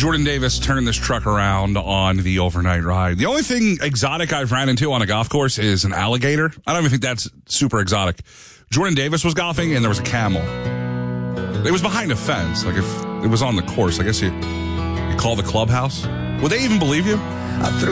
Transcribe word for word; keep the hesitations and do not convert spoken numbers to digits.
Jordan Davis turned this truck around on the overnight ride. The only thing exotic I've ran into on a golf course is an alligator. I don't even think that's super exotic. Jordan Davis was golfing, and there was a camel. It was behind a fence. Like, if it was on the course, I guess you, you call the clubhouse. Would they even believe you?